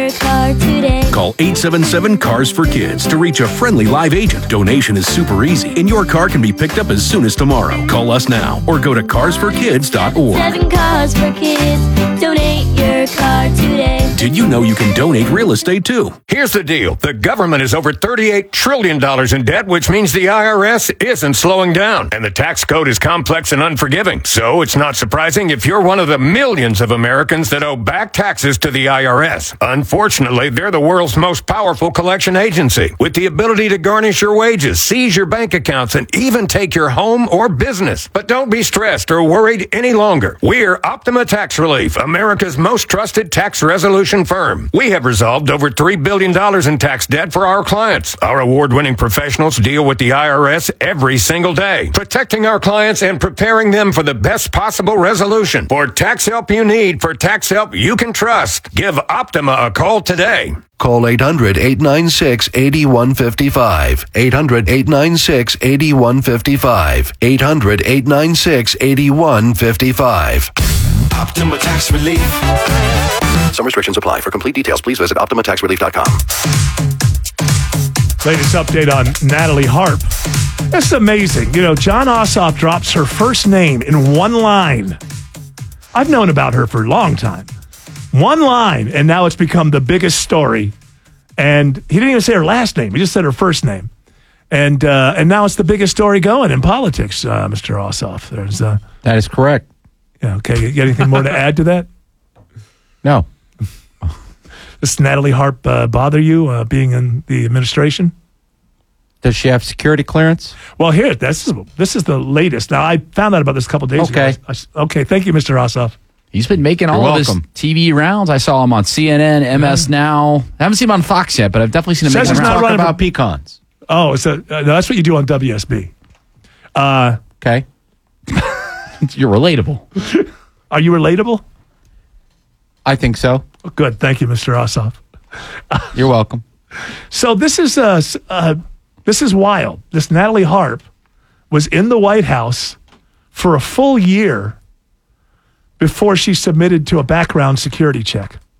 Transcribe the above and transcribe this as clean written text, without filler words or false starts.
car today. Call 877-CARS-FOR-KIDS to reach a friendly live agent. Donation is super easy, and your car can be picked up as soon as tomorrow. Call us now or go to carsforkids.org. 7 Cars for Kids. Donate your car today. Did you know you can donate real estate too? Here's the deal. The government is over $38 trillion in debt, which means the IRS isn't slowing down. And the tax code is complex and unforgiving. So it's not surprising if you're one of the millions of Americans that owe back taxes to the IRS. Unfortunately, they're the world's most powerful collection agency, with the ability to garnish your wages, seize your bank accounts, and even take your home or business. But don't be stressed or worried any longer. We're Optima Tax Relief, America's most trusted tax resolution firm. We have resolved over $3 billion in tax debt for our clients. Our award-winning professionals deal with the IRS every single day, protecting our clients and preparing them for the best possible resolution. For tax help you need, for tax help you can trust, give Optima a call today. Call 800-896-8155. 800-896-8155. 800-896-8155. Optima Tax Relief. Some restrictions apply. For complete details, please visit OptimaTaxRelief.com. Latest update on Natalie Harp. That's amazing. You know, John Ossoff drops her first name in one line. I've known about her for a long time. One line, and now it's become the biggest story. And he didn't even say her last name. He just said her first name. And now it's the biggest story going in politics, Mr. Ossoff. That is correct. Yeah, okay. You got anything more to add to that? No. Does Natalie Harp bother you being in the administration? Does she have security clearance? Well, here, this is the latest. Now, I found out about this a couple days ago. Okay, thank you, Mr. Ossoff. He's been making all of his TV rounds. I saw him on CNN, MS Now. I haven't seen him on Fox yet, but I've definitely seen him making rounds. Talk about pecans. Oh, no, that's what you do on WSB. Okay. You're relatable. Are you relatable? I think so. Good. Thank you, Mr. Ossoff. You're welcome. So this is wild. This Natalie Harp was in the White House for a full year before she submitted to a background security check.